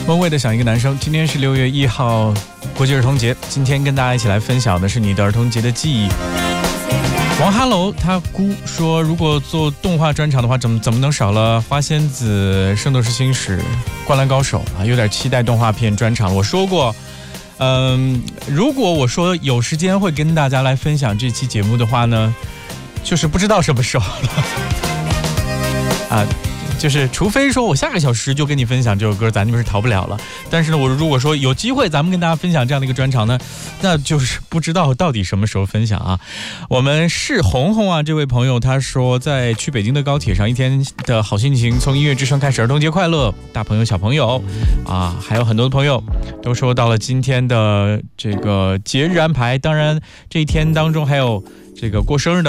温卫的想一个男生，今天是6月1号，国际儿童节。今天跟大家一起来分享的是你的儿童节的记忆。王哈喽他姑说，如果做动画专场的话，怎么能少了花仙子、圣斗士星矢、灌篮高手啊？有点期待动画片专场了。我说过，如果我说有时间会跟大家来分享这期节目的话呢，就是不知道什么时候了啊。就是除非说我下个小时就跟你分享这首歌，咱就是逃不了了。但是呢，我如果说有机会咱们跟大家分享这样的一个专场呢，那就是不知道到底什么时候分享啊。我们是红红啊，这位朋友他说，在去北京的高铁上，一天的好心情，从音乐之声开始，儿童节快乐，大朋友小朋友啊，还有很多的朋友都说到了今天的这个节日安排。当然这一天当中还有这个过生日的